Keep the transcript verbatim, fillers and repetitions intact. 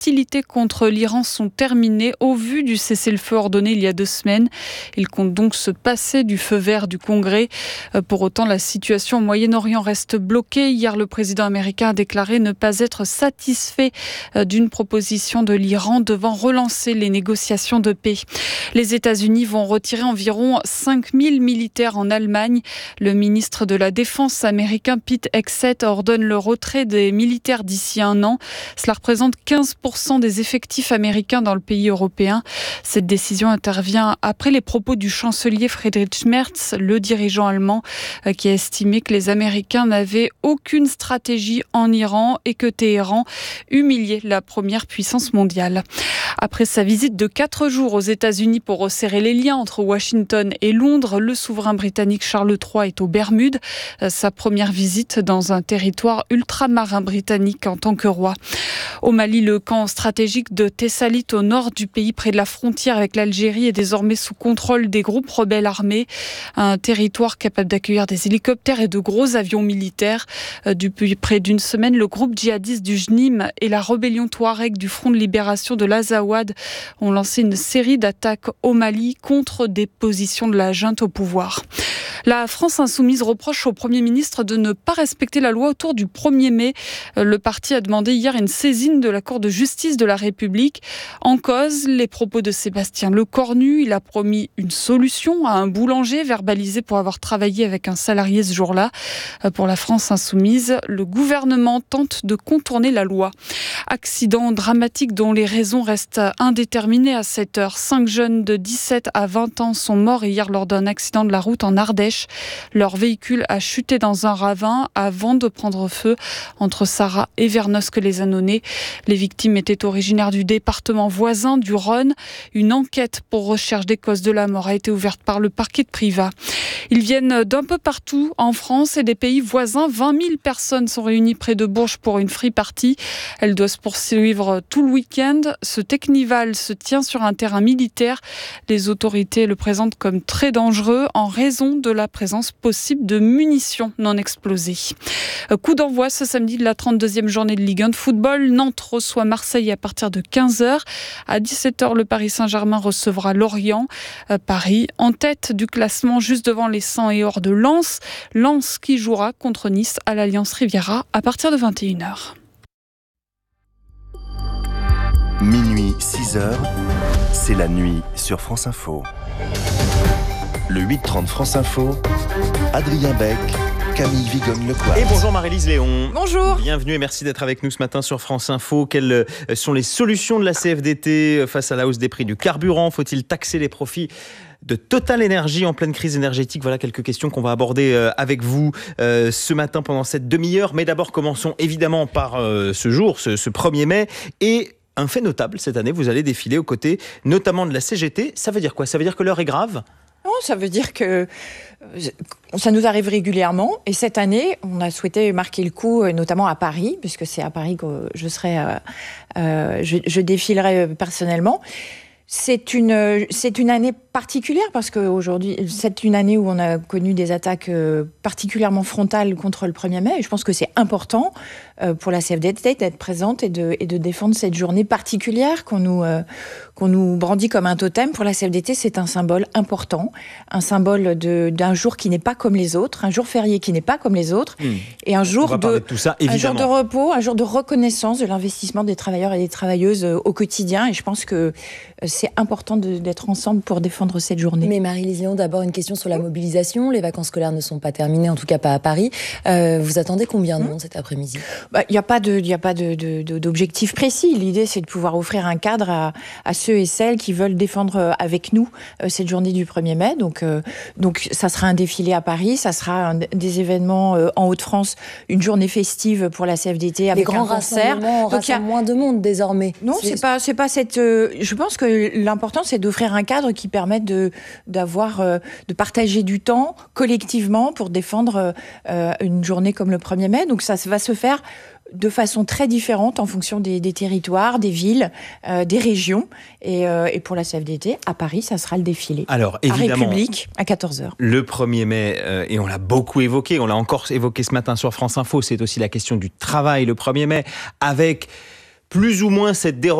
hostilités contre l'Iran sont terminées au vu du cessez-le-feu ordonné il y a deux semaines. Il compte donc se passer du feu vert du Congrès. Pour autant, la situation au Moyen-Orient reste bloquée. Hier, le président américain a déclaré ne pas être satisfait d'une proposition de l'Iran devant relancer les négociations de paix. Les États-Unis vont retirer environ cinq mille militaires en Allemagne. Le ministre de la Défense américain Pete Hegseth ordonne le retrait des militaires d'ici un an. Cela représente quinze pour cent des effectifs américains dans le pays européen. Cette décision intervient après les propos du chancelier Friedrich Merz, le dirigeant allemand, qui a estimé que les Américains n'avaient aucune stratégie en Iran et que Téhéran humiliait la première puissance mondiale. Après sa visite de quatre jours aux États-Unis pour resserrer les liens entre Washington et Londres, le souverain britannique Charles trois est aux Bermudes. Sa première visite dans un territoire ultramarin britannique en tant que roi. Au Mali, le camp stratégique de Tessalit au nord du pays, près de la frontière avec l'Algérie, est désormais sous contrôle des groupes rebelles armés. Un territoire capable d'accueillir des hélicoptères et de gros avions militaires. Depuis près d'une semaine, le groupe djihadiste du J N I M et la rébellion Touareg du Front de libération de l'Azawad ont lancé une série d'attaques au Mali contre des positions de la junte au pouvoir. La France insoumise reproche au Premier ministre de ne pas respecter la loi autour du premier mai. Le parti a demandé hier une saisine de la Cour de justice de la République. En cause, les propos de Sébastien Lecornu. Il a promis une solution à un boulanger verbalisé pour avoir travaillé avec un salarié ce jour-là. Pour la France insoumise, le gouvernement tente de contourner la loi. Accident dramatique dont les raisons restent indéterminées à cette heure. Cinq jeunes de dix-sept à vingt ans sont morts hier lors d'un accident de la route en Ardèche. Leur véhicule a chuté dans un ravin avant de prendre feu entre Sarrat et Vernosque-les-Annonay. Les victimes étaient originaires du département voisin du Rhône. Une enquête pour recherche des causes de la mort a été ouverte par le parquet de Privas. Ils viennent d'un peu partout en France et des pays voisins. vingt mille personnes sont réunies près de Bourges pour une free party. Elle doit se poursuivre tout le week-end. Ce technival se tient sur un terrain militaire. Les autorités le présentent comme très dangereux en raison de la présence possible de munitions non explosées. Coup d'envoi ce samedi de la trente-deuxième journée de Ligue un de football. Nantes reçoit Marseille à partir de quinze heures. À dix-sept heures, le Paris Saint-Germain recevra Lorient. Paris en tête du classement juste devant les cent et or de Lens. Lens qui jouera contre Nice à l'Alliance Riviera à partir de vingt et une heures. Minuit, six heures, c'est la nuit sur France Info. Le huit trente France Info, Adrien Beck, Camille Vigogne-Lecoix. Et bonjour Marie-Lise Léon. Bonjour. Bienvenue et merci d'être avec nous ce matin sur France Info. Quelles sont les solutions de la C F D T face à la hausse des prix du carburant ? Faut-il taxer les profits de Total Énergie en pleine crise énergétique? Voilà quelques questions qu'on va aborder avec vous ce matin pendant cette demi-heure. Mais d'abord, commençons évidemment par ce jour, ce, ce premier mai. Et un fait notable cette année, vous allez défiler aux côtés notamment de la C G T. Ça veut dire quoi ? Ça veut dire que l'heure est grave ? Non, ça veut dire que ça nous arrive régulièrement. Et cette année, on a souhaité marquer le coup, notamment à Paris, puisque c'est à Paris que je serai, euh, je, je défilerai personnellement. C'est une, c'est une année particulière parce qu'aujourd'hui, c'est une année où on a connu des attaques particulièrement frontales contre le premier mai. Et je pense que c'est important pour la C F D T d'être présente et de, et de défendre cette journée particulière qu'on nous, qu'on nous brandit comme un totem. Pour la C F D T, c'est un symbole important, un symbole de, d'un jour qui n'est pas comme les autres, un jour férié qui n'est pas comme les autres, mmh. et un jour, de, de tout ça, un jour de repos, un jour de reconnaissance de l'investissement des travailleurs et des travailleuses au quotidien. Et je pense que c'est important de, d'être ensemble pour défendre cette journée. Mais Marie-Lise Léon, d'abord une question sur la mobilisation. Les vacances scolaires ne sont pas terminées, en tout cas pas à Paris. Euh, vous attendez combien de monde cet après-midi ? Bah, il n'y a pas de, il n'y a pas de, de, de, d'objectif précis. L'idée, c'est de pouvoir offrir un cadre à, à ceux et celles qui veulent défendre avec nous cette journée du premier mai. Donc, euh, donc ça sera un défilé à Paris, ça sera un, des événements euh, en Hauts-de-France, une journée festive pour la C F D T avec Les grands un concert. Donc il y a moins de monde désormais. Non, c'est, c'est pas, c'est pas cette. Euh, je pense que l'important, c'est d'offrir un cadre qui permette de, d'avoir, euh, de partager du temps collectivement pour défendre euh, une journée comme le premier mai. Donc ça va se faire de façon très différente en fonction des, des territoires, des villes, euh, des régions. Et, euh, et pour la C F D T, à Paris, ça sera le défilé. Alors, évidemment, à République, à quatorze heures. Le premier mai, euh, et on l'a beaucoup évoqué, on l'a encore évoqué ce matin sur France Info, c'est aussi la question du travail le premier mai, avec plus ou moins cette dérogation